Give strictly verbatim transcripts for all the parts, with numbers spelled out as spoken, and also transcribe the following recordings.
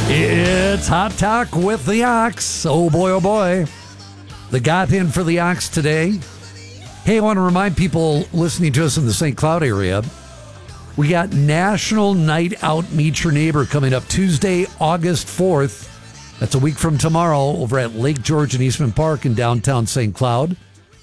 It's Hot Talk with the Ox. Oh boy, oh boy. The got in for the Ox today. Hey, I want to remind people listening to us in the Saint Cloud area, we got National Night Out Meet Your Neighbor coming up Tuesday, August fourth. That's a week from tomorrow over at Lake George and Eastman Park in downtown Saint Cloud.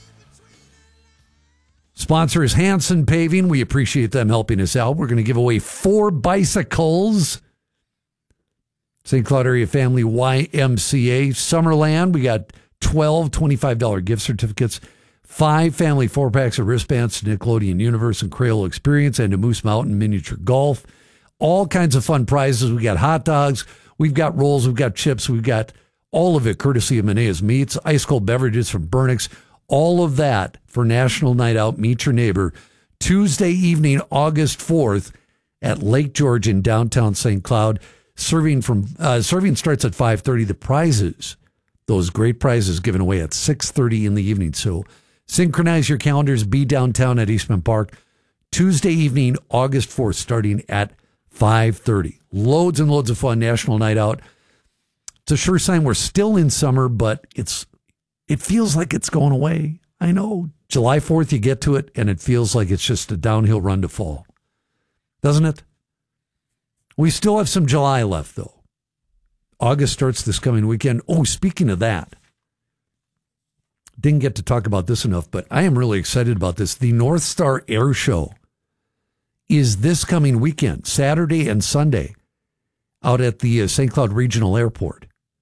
Sponsor is Hanson Paving. We appreciate them helping us out. We're going to give away four bicycles. Saint Cloud Area Family Y M C A. Summerland, we got twelve twenty-five dollars gift certificates, five family four-packs of wristbands to Nickelodeon Universe and Crayola Experience and to Moose Mountain Miniature Golf. All kinds of fun prizes. We got hot dogs, we've got rolls, we've got chips, we've got all of it courtesy of Menea's Meats, ice-cold beverages from Burnix. All of that for National Night Out Meet Your Neighbor, Tuesday evening, August fourth at Lake George in downtown Saint Cloud. Serving from uh, serving starts at five thirty. The prizes, those great prizes, given away at six thirty in the evening. So synchronize your calendars. Be downtown at Eastman Park Tuesday evening, August fourth, starting at five thirty. Loads and loads of fun. National Night Out. It's a sure sign we're still in summer, but it's it feels like it's going away. I know. July fourth, you get to it, and it feels like it's just a downhill run to fall. Doesn't it? We still have some July left, though. August starts this coming weekend. Oh, speaking of that, didn't get to talk about this enough, but I am really excited about this. The North Star Air Show is this coming weekend, Saturday and Sunday, out at the uh, Saint Cloud Regional Airport.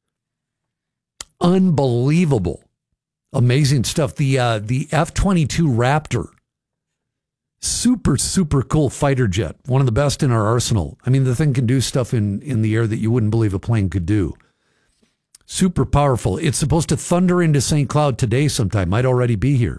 Unbelievable. Amazing stuff. The uh, the F twenty-two Raptor. Super, super cool fighter jet. One of the best in our arsenal. I mean, the thing can do stuff in, in the air that you wouldn't believe a plane could do. Super powerful. It's supposed to thunder into Saint Cloud today sometime. Might already be here.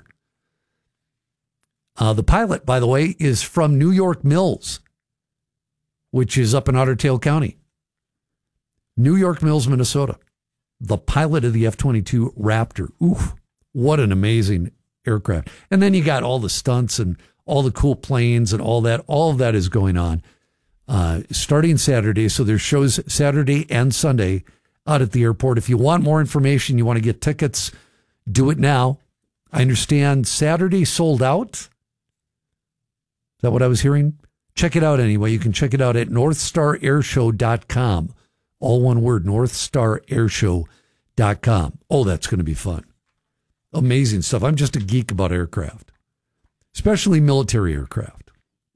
Uh, the pilot, by the way, is from New York Mills, which is up in Otter Tail County. New York Mills, Minnesota. The pilot of the F twenty-two Raptor. Oof, what an amazing aircraft. And then you got all the stunts and all the cool planes and all that. All of that is going on uh, starting Saturday. So there's shows Saturday and Sunday out at the airport. If you want more information, you want to get tickets, do it now. I understand Saturday sold out. Is that what I was hearing? Check it out anyway. You can check it out at north star air show dot com. All one word, north star air show dot com. Oh, that's going to be fun. Amazing stuff. I'm just a geek about aircraft, especially military aircraft.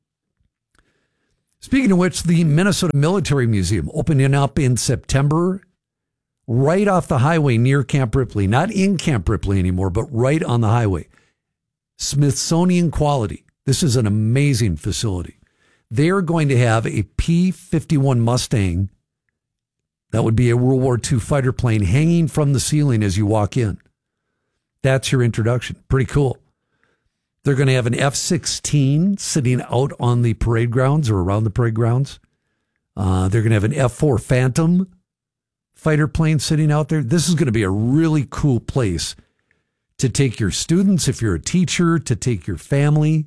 Speaking of which, the Minnesota Military Museum opening up in September, right off the highway near Camp Ripley. Not in Camp Ripley anymore, but right on the highway. Smithsonian quality. This is an amazing facility. They are going to have a P fifty-one Mustang, that would be a World War Two fighter plane, hanging from the ceiling as you walk in. That's your introduction. Pretty cool. They're going to have an F sixteen sitting out on the parade grounds or around the parade grounds. Uh, they're going to have an F four Phantom fighter plane sitting out there. This is going to be a really cool place to take your students, if you're a teacher, to take your family.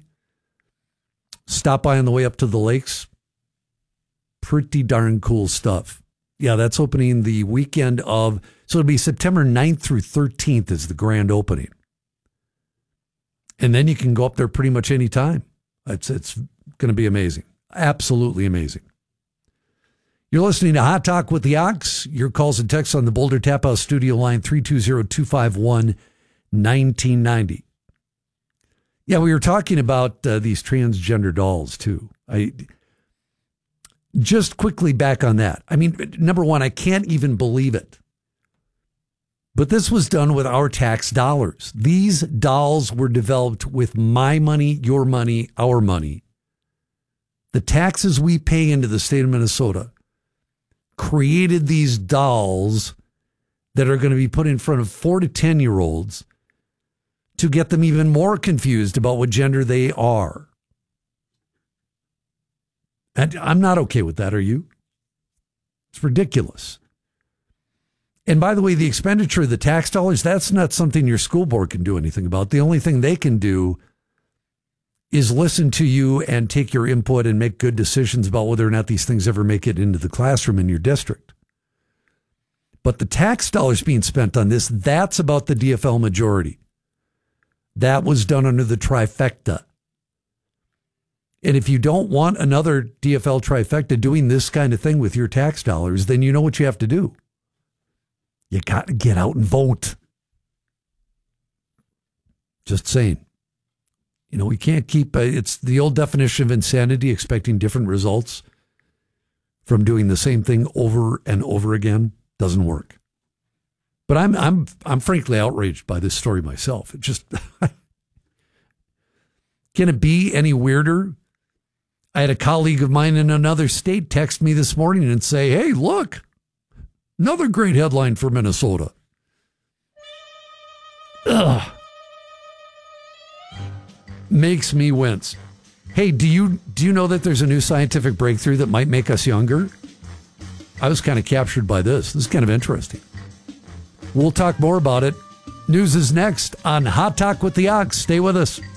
Stop by on the way up to the lakes. Pretty darn cool stuff. Yeah, that's opening the weekend of, so it'll be September ninth through thirteenth is the grand opening. And then you can go up there pretty much any time. It's, it's going to be amazing. Absolutely amazing. You're listening to Hot Talk with the Ox. Your calls and texts on the Boulder Tap House studio line, three two zero, two five one, one nine nine zero. Yeah, we were talking about uh, these transgender dolls, too. I Just quickly back on that. I mean, number one, I can't even believe it. But this was done with our tax dollars. These dolls were developed with my money, your money, our money. The taxes we pay into the state of Minnesota created these dolls that are going to be put in front of four to ten-year-olds to get them even more confused about what gender they are. And I'm not okay with that, are you? It's ridiculous. And by the way, the expenditure of the tax dollars, that's not something your school board can do anything about. The only thing they can do is listen to you and take your input and make good decisions about whether or not these things ever make it into the classroom in your district. But the tax dollars being spent on this, that's about the D F L majority. That was done under the trifecta. And if you don't want another D F L trifecta doing this kind of thing with your tax dollars, then you know what you have to do. You got to get out and vote. Just saying. You know, we can't keep, uh, it's the old definition of insanity, expecting different results from doing the same thing over and over again. Doesn't work. But I'm I'm I'm frankly outraged by this story myself. It just can it be any weirder? I had a colleague of mine in another state text me this morning and say, "Hey, look, another great headline for Minnesota." Ugh. Makes me wince. Hey, do you do you know that there's a new scientific breakthrough that might make us younger? I was kind of captured by this. This is kind of interesting. We'll talk more about it. News is next on Hot Talk with the Ox. Stay with us.